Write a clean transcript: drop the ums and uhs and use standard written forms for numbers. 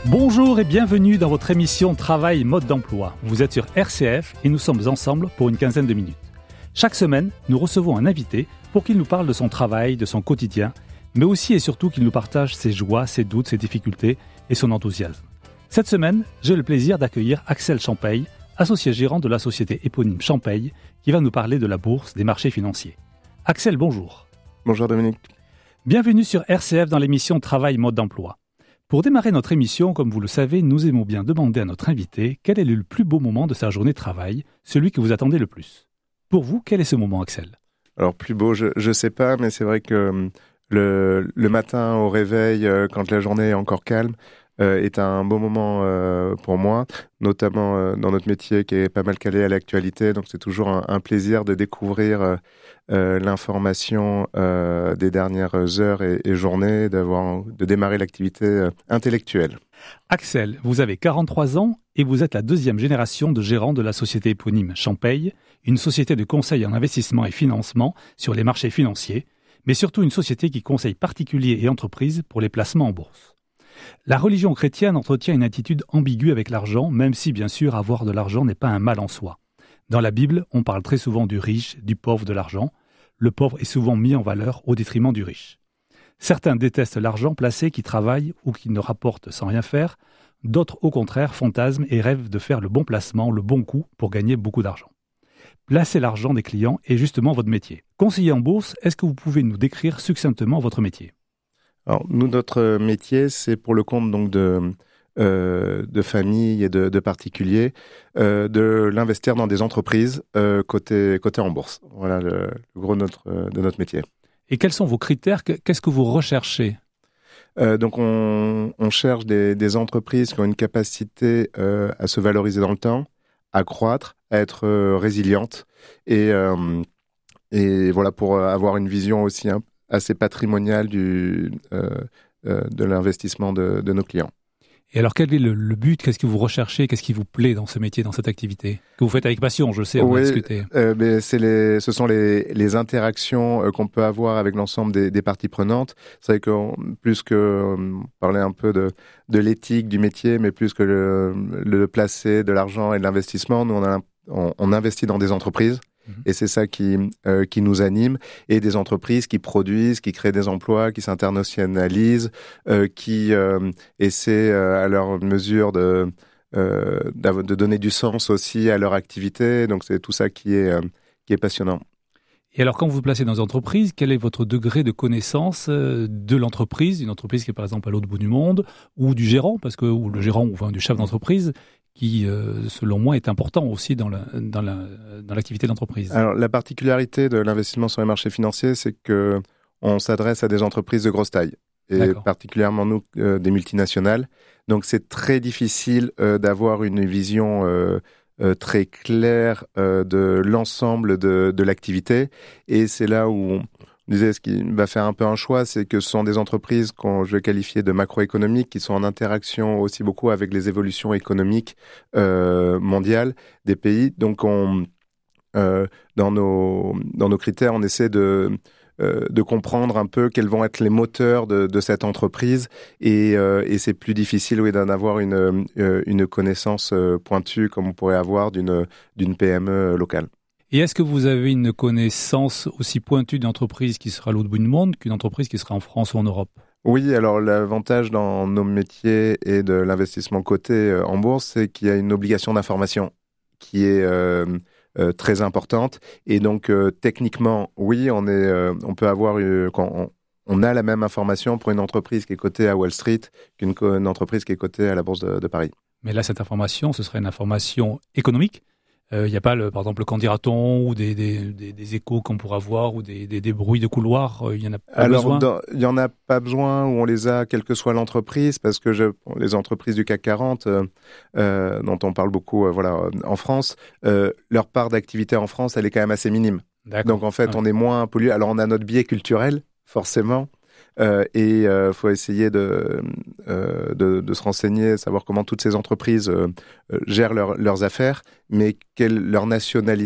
Bonjour et bienvenue dans votre émission Travail mode d'emploi. Vous êtes sur RCF et nous sommes ensemble pour une quinzaine de minutes. Chaque semaine, nous recevons un invité pour qu'il nous parle de son travail, de son quotidien, mais aussi et surtout qu'il nous partage ses joies, ses doutes, ses difficultés et son enthousiasme. Cette semaine, j'ai le plaisir d'accueillir Axel Champeille, associé gérant de la société éponyme Champeille, qui va nous parler de la bourse des marchés financiers. Axel, bonjour. Bonjour Dominique. Bienvenue sur RCF dans l'émission Travail mode d'emploi. Pour démarrer notre émission, comme vous le savez, nous aimons bien demander à notre invité quel est le plus beau moment de sa journée de travail, celui que vous attendez le plus. Pour vous, quel est ce moment, Axel ? Alors plus beau, je sais pas, mais c'est vrai que le matin au réveil, quand la journée est encore calme, est un beau moment pour moi, notamment dans notre métier qui est pas mal calé à l'actualité. Donc c'est toujours un plaisir de découvrir l'information des dernières heures et journées, de démarrer l'activité intellectuelle. Axel, vous avez 43 ans et vous êtes la deuxième génération de gérant de la société éponyme Champeille, une société de conseil en investissement et financement sur les marchés financiers, mais surtout une société qui conseille particuliers et entreprises pour les placements en bourse. La religion chrétienne entretient une attitude ambiguë avec l'argent, même si, bien sûr, avoir de l'argent n'est pas un mal en soi. Dans la Bible, on parle très souvent du riche, du pauvre, de l'argent. Le pauvre est souvent mis en valeur au détriment du riche. Certains détestent l'argent placé qui travaille ou qui ne rapporte sans rien faire. D'autres, au contraire, fantasment et rêvent de faire le bon placement, le bon coup pour gagner beaucoup d'argent. Placer l'argent des clients est justement votre métier. Conseiller en bourse, est-ce que vous pouvez nous décrire succinctement votre métier ? Alors, nous, notre métier, c'est pour le compte donc de familles et de particuliers, de l'investir dans des entreprises cotées en bourse. Voilà le gros de notre métier. Et quels sont vos critères ? Qu'est-ce que vous recherchez ? Donc, on cherche des entreprises qui ont une capacité à se valoriser dans le temps, à croître, à être résilientes et voilà, pour avoir une vision aussi assez patrimoniale de l'investissement de nos clients. Et alors, quel est le but ? Qu'est-ce que vous recherchez ? Qu'est-ce qui vous plaît dans ce métier, dans cette activité ? Que vous faites avec passion, je sais, on va discuter. Mais ce sont les interactions qu'on peut avoir avec l'ensemble des parties prenantes. C'est vrai que plus que parler un peu de l'éthique du métier, mais plus que le placer de l'argent et de l'investissement, nous, on investit dans des entreprises. Et c'est ça qui nous anime, et des entreprises qui produisent, qui créent des emplois, qui s'internationalisent, qui essaient à leur mesure de donner du sens aussi à leur activité. Donc c'est tout ça qui est passionnant. Et alors, quand vous vous placez dans une entreprise, quel est votre degré de connaissance de l'entreprise, une entreprise qui est par exemple à l'autre bout du monde, ou du gérant, ou le gérant, ou enfin, du chef d'entreprise, qui, selon moi, est important aussi dans l'activité de l'entreprise. Alors, la particularité de l'investissement sur les marchés financiers, c'est qu'on s'adresse à des entreprises de grosse taille, et D'accord. Particulièrement nous, des multinationales. Donc, c'est très difficile d'avoir une vision très claire de l'ensemble de l'activité. Et c'est là où on disait, ce qui va faire un peu un choix, c'est que ce sont des entreprises que je vais qualifier de macroéconomiques, qui sont en interaction aussi beaucoup avec les évolutions économiques mondiales des pays. Donc, dans nos critères, on essaie de comprendre un peu quels vont être les moteurs de cette entreprise, et c'est plus difficile d'en avoir une connaissance pointue comme on pourrait avoir d'une PME locale. Et est-ce que vous avez une connaissance aussi pointue d'une entreprise qui sera à l'autre bout du monde qu'une entreprise qui sera en France ou en Europe ? Oui, alors l'avantage dans nos métiers et de l'investissement coté en bourse, c'est qu'il y a une obligation d'information qui est très importante. Et donc, techniquement, oui, on peut avoir... on a la même information pour une entreprise qui est cotée à Wall Street qu'une entreprise qui est cotée à la Bourse de Paris. Mais là, cette information, ce serait une information économique ? Il n'y a pas, par exemple, le qu'en dira-t-on, ou des échos qu'on pourra avoir, ou des bruits de couloir, il n'y en a pas besoin ? Alors, il n'y en a pas besoin, ou on les a, quelle que soit l'entreprise, parce que les entreprises du CAC 40, dont on parle beaucoup en France, leur part d'activité en France, elle est quand même assez minime. D'accord. Donc, en fait, on est moins pollué. Alors, on a notre biais culturel, forcément, et faut essayer de se renseigner, savoir comment toutes ces entreprises gèrent leurs affaires, mais quelle leur nationalité